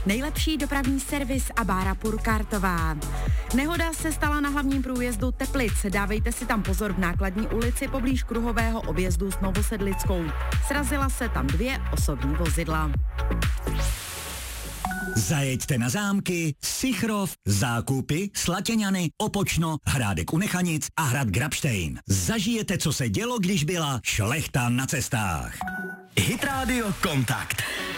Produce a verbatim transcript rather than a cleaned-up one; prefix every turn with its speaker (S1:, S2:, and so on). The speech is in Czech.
S1: Nejlepší dopravní servis a bára Purkartová. Nehoda se stala na hlavním průjezdu Teplic. Dávejte si tam pozor v Nákladní ulici poblíž kruhového objezdu s Novosedlickou. Srazila se tam dvě osobní vozidla.
S2: Zajeďte na zámky, Sichrov, Zákupy, Slatěňany, Opočno, Hrádek u Nechanic a hrad Grabštejn. Zažijete, co se dělo, když byla šlechta na cestách. Hit Radio Kontakt.